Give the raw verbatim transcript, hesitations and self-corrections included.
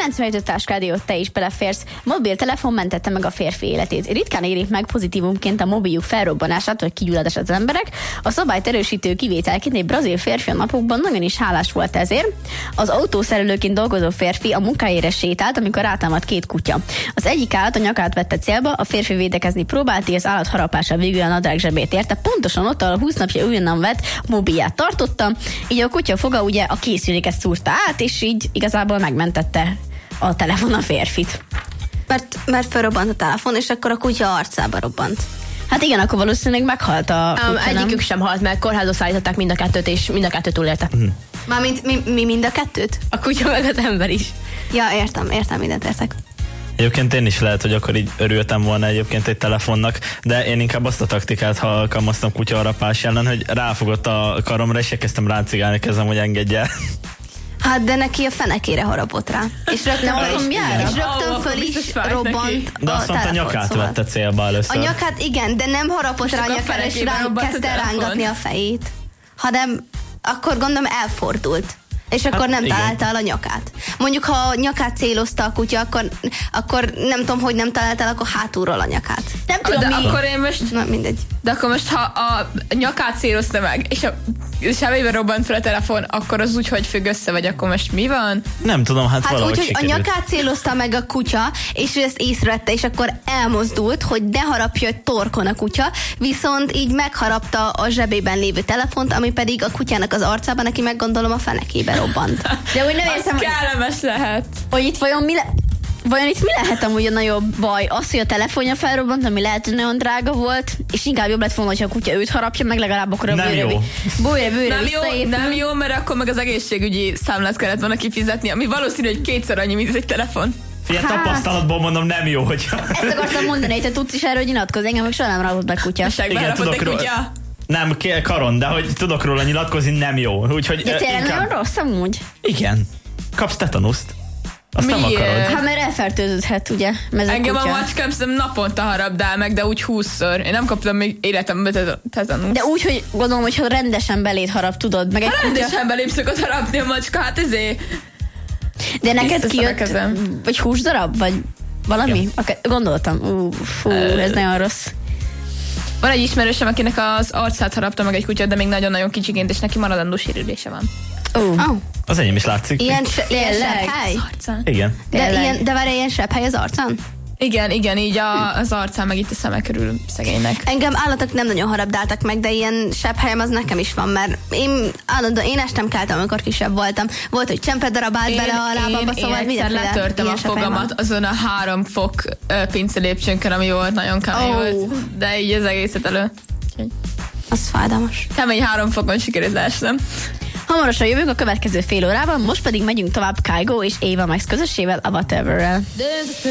kilencvenöt táskádiót te is beleférsz. Mobiltelefon mentette meg a férfi életét. Ritkán érik meg pozitívumként a mobiljuk felrobbanását vagy kigyulladás az emberek. A szabályt erősítő kivételként egy brazil férfi a napokban nagyon is hálás volt ezért. Az autószerelőként dolgozó férfi a munkájára sétált, amikor rátámadt két kutya. Az egyik állat a nyakát vette célba, a férfi védekezni próbált, és az állat harapása végül a nadrág zsebét érte. Pontosan ott, ahol húsz napja újonnan vett mobilját tartotta, így a kutya foga ugye a készüléket szúrta át, és így igazából megmentette a telefon a férfit. Mert, mert felrobbant a telefon, és akkor a kutya arcába robbant. Hát igen, akkor valószínűleg meghalt a kutya, um, Egyikük sem halt meg, kórházba szállították mind a kettőt, és mind a kettőt túlélte. Mm. Mármint mi, mi mind a kettőt? A kutya meg az ember is. Ja, értem, értem, mindent értek. Egyébként én is lehet, hogy akkor így örültem volna egyébként egy telefonnak, de én inkább azt a taktikát alkalmaztam kutyaharapás ellen, hogy ráfogott a karomra, és elkezdtem ráncigálni kezem, hogy engedje el. Hát, de neki a fenekére harapott rá. És rögtön föl is, és rögtön oh, föl is robbant de a azt mondta, a nyakát szóval. Vette célba először. A nyakát igen, de nem harapott rá a nyakára, és rá kezdte rángatni a fejét. Hanem akkor gondolom elfordult. És akkor hát, nem igen. találta el a nyakát. Mondjuk, ha a nyakát célozta a kutya, akkor, akkor nem tudom, hogy nem találta el, akkor hátulról a nyakát. Nem tudom, de mi? Akkor én most... Na, mindegy. De akkor most, ha a nyakát célozta meg, és a sebeiben robbant fel a telefon, akkor az úgy, hogy függ össze, vagy akkor most mi van? Nem tudom, hát, hát valahogy úgy, hogy a nyakát célozta meg a kutya, és ő ezt észrevette, és akkor elmozdult, hogy ne harapja torkon a kutya, viszont így megharapta a zsebében lévő telefont, ami pedig a kutyának az arcában, neki meggondolom a fenekébe robbant. De úgy nem értem, hogy... kellemes lehet. Hogy itt vajon mi le... Vajon itt mi lehet amúgy a nagyobb baj? Az, hogy a telefonja felrobbant, ami lehet, hogy nagyon drága volt, és inkább jobb lett volna, hogyha a kutya őt harapja, meg legalább akkor a bőre, bőre, bőre nem jó, nem jó, mert akkor meg az egészségügyi számlát kellett volna kifizetni, ami valószínű, hogy kétszer annyi, mint egy telefon. Figyelj, hát, tapasztalatból mondom, nem jó, hogyha... Ezt akartam mondani, hogy te tudsz is erről nyilatkozni, engem meg soha nem rázott meg kutya. Igen, tudok egy kutya? Nem, karon, de hogy tudok róla nyilatkozni, nem jó. Úgyhogy, de tényleg inkább... nagyon rossz amúgy? Igen. Kapsz tetanuszt. Azt nem akarod. Hát mert elfertőződhet, ugye? Engem a macskám szerintem naponta harabdál meg, de úgy húszszor. Én nem kaptam még életemben tetanuszt. De úgy, hogy gondolom, hogy ha rendesen beléd harap, tudod. Meg egy ha rendesen kutya... belém szokott harapni a macska, hát ezért... De neked kijött, vagy húsdarab, vagy valami? Okay, gondoltam, uh, fú, uh, ez nagyon rossz. Van egy ismerősöm, akinek az arcát harapta meg egy kutya, de még nagyon-nagyon kicsiként, és neki maradandó sérülése van. Uh. Oh. Az enyém is látszik. Ilyen, se, ilyen sepphely? Igen. De, ilyen, de várj, ilyen sepphely az arcán? Igen, igen, így a, az arcán, meg itt a szeme körül szegénynek. Engem állatok nem nagyon harabdáltak meg, de ilyen sepphelyem az nekem is van, mert én állandóan, én estem keltem, amikor kisebb voltam. Volt, hogy csempedarab állt bele a lábamba, szóval én egyszer letörtem a fogamat azon a három fok uh, pincelépcsőnkön, ami volt, nagyon kemény oh. volt, de így az egészet elő. Az fájdalmas. Kemény három fokon sikerült leesnem. Hamarosan jövünk a következő fél órában, most pedig megyünk tovább Kygo és Ava Max közössével, a Whatever-rel.